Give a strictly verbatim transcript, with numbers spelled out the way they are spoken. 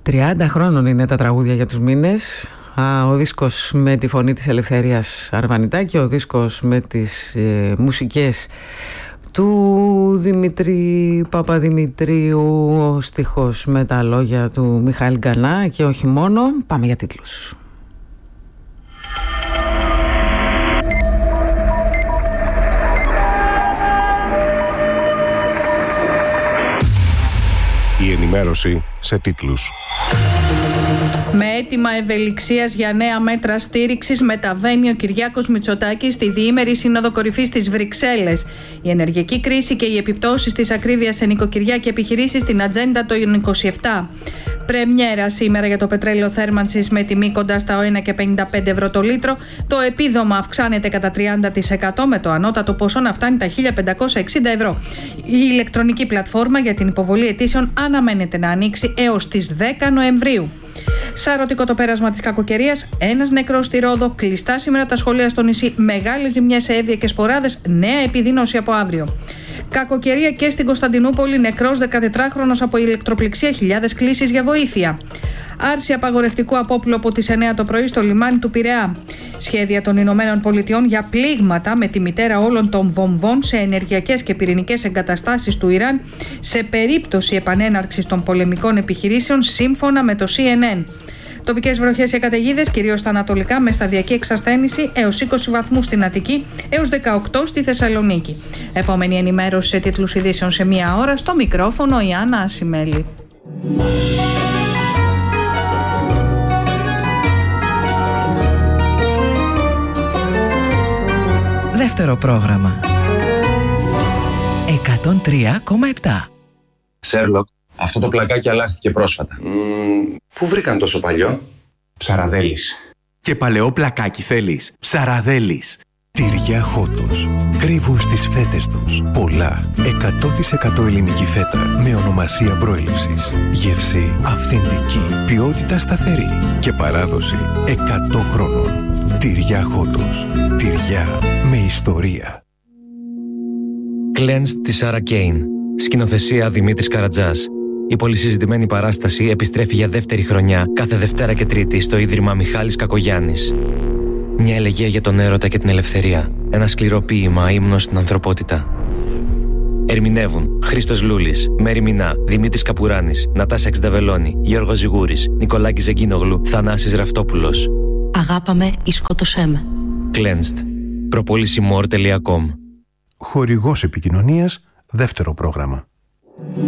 τριάντα χρόνων είναι τα τραγούδια για τους μήνες. Α, ο δίσκος με τη φωνή της Ελευθερίας Αρβανιτάκη, ο δίσκος με τις ε, μουσικές του Δημήτρη Παπαδημητρίου, ο στίχος με τα λόγια του Μιχαήλ Γκανά και όχι μόνο. Πάμε για τίτλους. Η ενημέρωση σε τίτλους. Με αίτημα ευελιξίας για νέα μέτρα στήριξης μεταβαίνει ο Κυριάκος Μητσοτάκης στη διήμερη Σύνοδο Κορυφής στις Βρυξέλλες. Η ενεργειακή κρίση και οι επιπτώσεις της ακρίβειας σε νοικοκυριά και επιχειρήσεις στην ατζέντα των είκοσι επτά. Πρεμιέρα σήμερα για το πετρέλαιο θέρμανσης με τιμή κοντά στα ένα κόμμα πενήντα πέντε ευρώ το λίτρο. Το επίδομα αυξάνεται κατά τριάντα τοις εκατό με το ανώτατο ποσό να φτάνει τα χίλια πεντακόσια εξήντα ευρώ. Η ηλεκτρονική πλατφόρμα για την υποβολή αιτήσεων αναμένεται να ανοίξει έως τις δέκα Νοεμβρίου. Σαρωτικό το πέρασμα της κακοκαιρίας. Ένας νεκρός στη Ρόδο. Κλειστά σήμερα τα σχολεία στο νησί. Μεγάλες ζημιές σε Εύβοια και Σποράδες. Νέα επιδείνωση από αύριο. Κακοκαιρία και στην Κωνσταντινούπολη. Νεκρός δεκατετράχρονος από ηλεκτροπληξία. Χιλιάδες κλήσεις για βοήθεια. Άρση απαγορευτικού απόπλου από τις εννιά το πρωί στο λιμάνι του Πειραιά. Σχέδια των Ηνωμένων Πολιτειών για πλήγματα με τη μητέρα όλων των βομβών σε ενεργειακές και πυρηνικές εγκαταστάσεις του Ιράν σε περίπτωση επανέναρξης των πολεμικών επιχειρήσεων, σύμφωνα με το σι εν εν. Τοπικές βροχές και καταιγίδες, κυρίως στα ανατολικά, με σταδιακή εξασθένηση έως είκοσι βαθμούς στην Αττική, έως δεκαοκτώ στη Θεσσαλονίκη. Επόμενη ενημέρωση σε τίτλους ειδήσεων σε μία ώρα. Στο μικρόφωνο η Άννα Ασημέλη. Δεύτερο πρόγραμμα. εκατόν τρία κόμμα επτά. Σέρλοκ, αυτό το πλακάκι αλλάχθηκε πρόσφατα. Mm, πού βρήκαν τόσο παλιό? Ψαραδέλης. Και παλαιό πλακάκι θέλεις? Ψαραδέλης. Τυριά Χότος. Κρύβουν στις φέτες τους πολλά. εκατό τοις εκατό ελληνική φέτα με ονομασία προέλευσης. Γεύση αυθεντική. Ποιότητα σταθερή. Και παράδοση εκατό χρόνων. Τυριά Χότος. Τυριά με ιστορία. Cleansed της Σάρα Κέιν. Σκηνοθεσία Δημήτρης Καρατζάς. Η πολυσυζητημένη παράσταση επιστρέφει για δεύτερη χρονιά κάθε Δευτέρα και Τρίτη στο Ίδρυμα Μιχάλης Κακογιάννης. Μια ελεγγύα για τον έρωτα και την ελευθερία. Ένα σκληρό ποίημα ύμνος στην ανθρωπότητα. Ερμηνεύουν Χρήστος Λούλης, Μέρη Μινά, Δημήτρης Καπουράνης, Νατάσα Εξνταβελώνη, Γιώργος Ζιγούρης, Νικολάκης Ζεγκίνογλου, Θανάσης Ραυτόπουλος. Αγάπαμε ή σκότωσέ με. Cleansed. προπόληση μορ τελεία κομ. Χορηγός επικοινωνίας, δεύτερο πρόγραμμα.